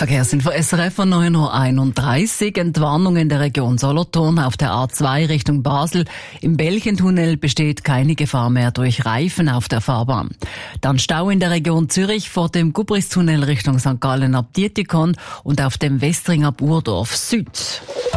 Verkehrsinfo SRF von 9.31 Uhr. Entwarnung in der Region Solothurn auf der A2 Richtung Basel. Im Belchentunnel besteht keine Gefahr mehr durch Reifen auf der Fahrbahn. Dann Stau in der Region Zürich vor dem Gubristunnel Richtung St. Gallen ab Dietikon und auf dem Westring ab Urdorf Süd.